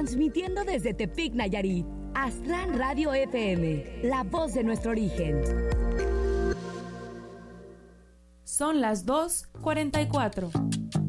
transmitiendo desde Tepic, Nayarit. Aztlán Radio FM, la voz de nuestro origen. Son las 2:44.